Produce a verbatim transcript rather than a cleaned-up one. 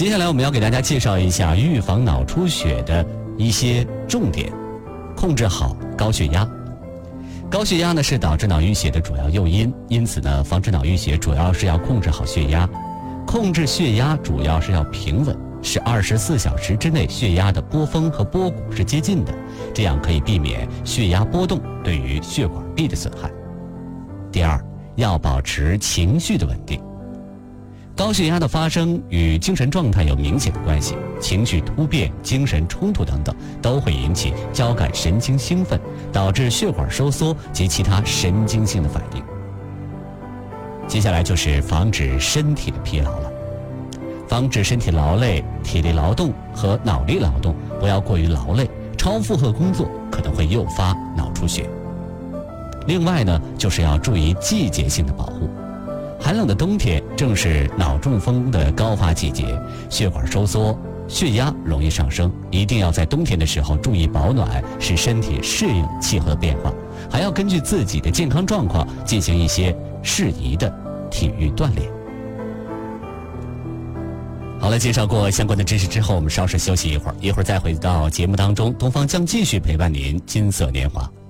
接下来我们要给大家介绍一下预防脑出血的一些重点。控制好高血压。高血压呢是导致脑淤血的主要诱因，因此呢，防止脑淤血主要是要控制好血压。控制血压主要是要平稳，使二十四小时之内血压的波峰和波谷是接近的，这样可以避免血压波动对于血管壁的损害。第二，要保持情绪的稳定。高血压的发生与精神状态有明显的关系，情绪突变、精神冲突等等都会引起交感神经兴奋，导致血管收缩及其他神经性的反应。接下来就是防止身体的疲劳了。防止身体劳累，体力劳动和脑力劳动不要过于劳累，超负荷工作可能会诱发脑出血。另外呢，就是要注意季节性的保护。寒冷的冬天正是脑中风的高发季节，血管收缩，血压容易上升，一定要在冬天的时候注意保暖，使身体适应气候的变化，还要根据自己的健康状况进行一些适宜的体育锻炼。好了，介绍过相关的知识之后，我们稍事休息一会儿，一会儿再回到节目当中，东方将继续陪伴您金色年华。